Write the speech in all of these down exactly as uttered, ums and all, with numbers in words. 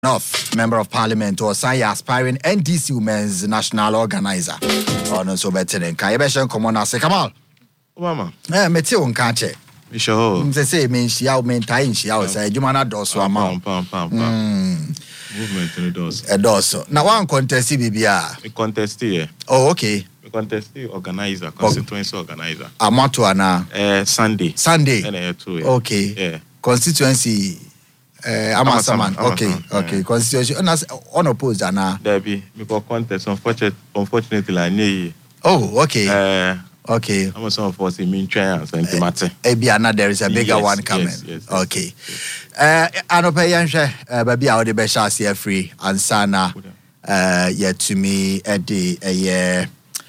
North, Member of Parliament, or say aspiring N D C Women's National Organizer. Oh, no, so better than Kaibeshan, come on, I say, come on. Mama. Eh, Metio on Kache. Sure. They say, mean, she out main time, she out say, you man, dos or mount. Pam, pam, pam. Movement in the doors. A dosso. Now, one contest, C B B R. A contest here. Oh, okay. A contest organizer, constituency organizer. I'm out to an uh, Sunday. Sunday. And uh, two, yeah. Okay. Yeah. Constituency. Uh, Amasaman. Okay, Amasaman, okay. Yeah. Constituency. Unopposed, Anna. There be because contest. Unfortunately, unfortunately, I need. Oh, okay. Uh, okay. Amasaman for the main chance and Timate. Ebiana, there is a bigger yes, one coming. Yes, yes, yes, okay. Uh, Anopayansha, baby, I would be shy free and sana. Uh, yet to me, Eddie, a year.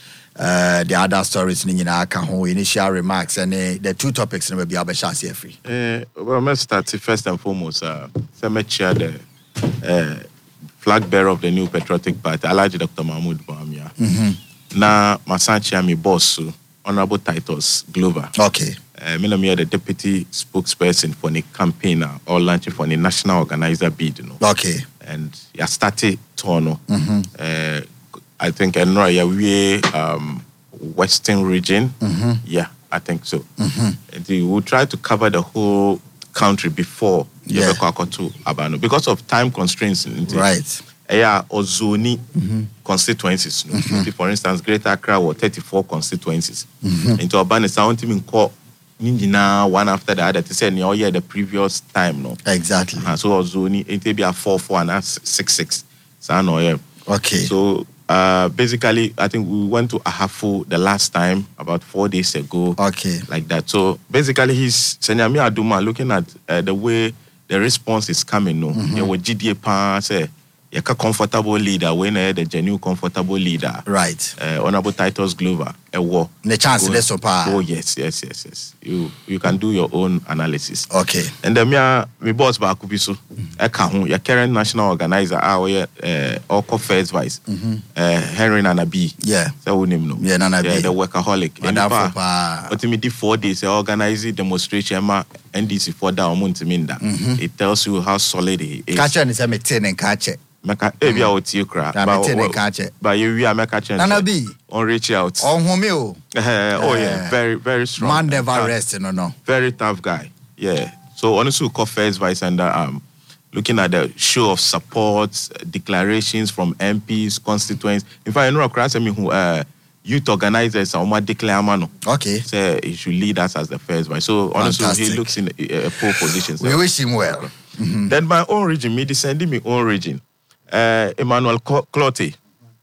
Uh, the other stories in our initial remarks and uh, the two topics will be able to share free. Uh, well, let's start first and foremost. Uh, Semecha, the uh, flag bearer of the New Patriotic Party, Alhaji Doctor Mahmoud Bawumia. Mm-hmm. Na Masanchi mi boss, Honorable Titus Glover. Okay. Uh, me am the deputy spokesperson for the campaign or launching for the national organizer bid. You know. Okay. And I started Tono. Mm-hmm. Uh, I think Enroya we um Western region. Mm-hmm. Yeah, I think so. Mm-hmm. We will try to cover the whole country before yeah. to Abano because of time constraints. Right. Yeah, Ozoni mm-hmm. constituencies. Mm-hmm. For instance, Greater Accra were thirty-four constituencies. Mm-hmm. Into Abano, sound even call Nindina one after the other. To say, oh yeah, the previous time, no. Exactly. Uh, so Ozoni, it will be a four four and a six six. So no, yeah. Okay. So. Uh, basically, I think we went to Ahafo the last time, about four days ago. Okay. Like that. So basically, he's Senyami Aduma looking at uh, the way the response is coming. No, mm-hmm. you G D A pan say you're a comfortable leader when uh, the genuine comfortable leader. Right. Uh, Honorable Titus Glover. A war. The chance less so far. Oh yes, yes, yes, yes. You you can do your own analysis. Okay. And then me my boss ba akubiso. I can your current national organizer our uh Oko First Vice. Mm-hmm. Uh, Henry Nanabi. Yeah. So we name no. Yeah, Nanabi. Yeah, the workaholic. And pa. But me did four days organizing demonstration ma N D C for that month minda. It tells you how solid it is. Catch and say me ten and catch it. Meka ebi a oti kra but but you we are meka chance Nanabi on reach out on home oh yeah very very strong man never rest no no very tough guy yeah so honestly call First Vice and um looking at the show of support declarations from M Ps constituents in fact I know across me who uh youth organizers are declare mano okay say he should lead us as the First Vice so honestly Fantastic. He looks in a, a pole position so. We wish him well. Mm-hmm. Then my own region me descending my own region. Uh, Emmanuel Clote,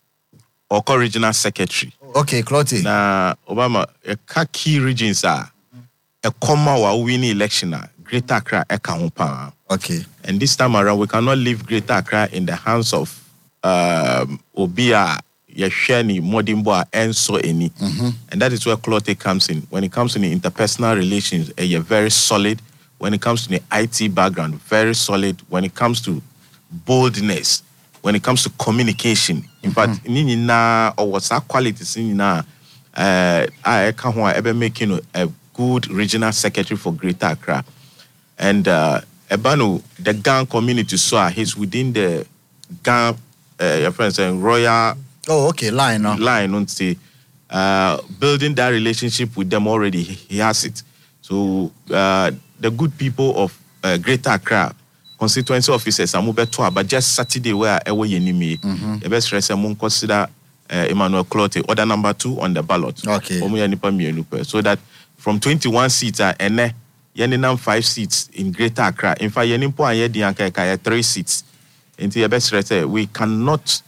or co-regional secretary. Okay, Clote. Na Obama, a key regions are a comma wa winning election, Greater Accra, Eka. Okay. And this time around, we cannot leave Greater Accra in the hands of um, Obia, Yesheni, Modimboa, and so any. Mm-hmm. And that is where Clote comes in. When it comes to the interpersonal relations, uh, you're very solid. When it comes to the I T background, very solid. When it comes to boldness, when it comes to communication, in mm-hmm. fact, nini na or what's our qualities nini na uh I can ever making a good regional secretary for Greater Accra. And uh Ebano, the gang community so he's within the gang uh, your friends saying Royal Oh okay, line no. line don't say uh building that relationship with them already he has it. So uh the good people of uh, Greater Accra constituency officers are moving to but just Saturday where I was in me. The best rest among consider uh, Emmanuel Clote, order number two on the ballot. Okay. So that from twenty-one seats, uh, and then five seats in Greater Accra. In fact, Yenimpo and Yedianka three seats. Into the best rest, we cannot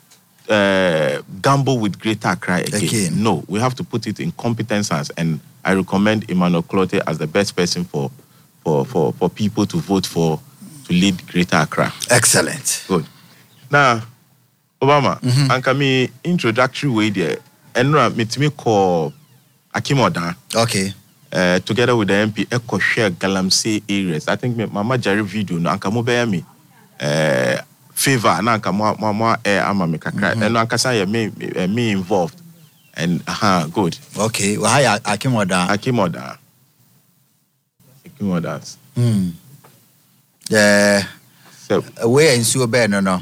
uh, gamble with Greater Accra again. again. No, we have to put it in competence hands, and I recommend Emmanuel Clote as the best person for for for, for people to vote for. To lead Greater Accra. Excellent. Good. Now, Obama, mm-hmm. anka me introductory way there. Enra me timi call Akim Odan. Okay. Uh, together with the M P, Echo share Galamsey areas. I think me Mama Jerry video na anka mo bear me uh, favor na anka mo mo mo eh ama me kakra. And anka say me me involved. And aha, good. Okay. Well, hi Akim Odan. Akim Odan. Akim Odan. Hmm. Yeah. Step. Where in Suo Ben, no.